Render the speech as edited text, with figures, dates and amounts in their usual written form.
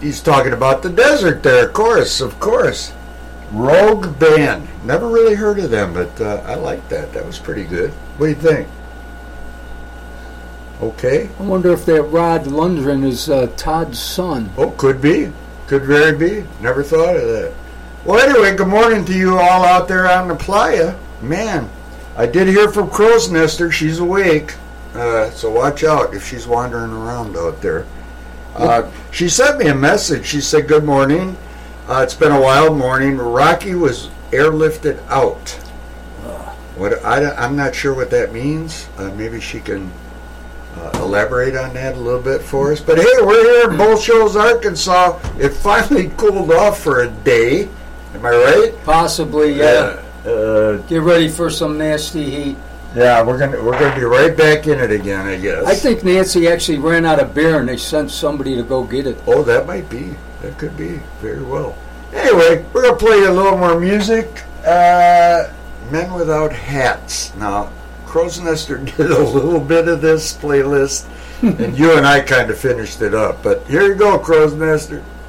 He's talking about the desert there, of course. Rogue Band. Never really heard of them, but I like that. That was pretty good. What do you think? Okay. I wonder if that Rod Lundgren is Todd's son. Oh, could be. Could very be. Never thought of that. Well, anyway, good morning to you all out there on the playa. Man, I did hear from Crow's Nester. She's awake. So watch out if she's wandering around out there. She sent me a message. She said, good morning. It's been a wild morning. Rocky was airlifted out. I'm not sure what that means. Maybe she can elaborate on that a little bit for us. But hey, we're here in Bull Shoals, Arkansas. It finally cooled off for a day. Am I right? Possibly, yeah. Get ready for some nasty heat. Yeah, we're gonna be right back in it again, I guess. I think Nancy actually ran out of beer and they sent somebody to go get it. Oh, that might be. That could be. Very well. Anyway, we're gonna play a little more music. Men Without Hats. Now, Crow's Nester did a little bit of this playlist, and you and I kind of finished it up. But here you go, Crow's Nester.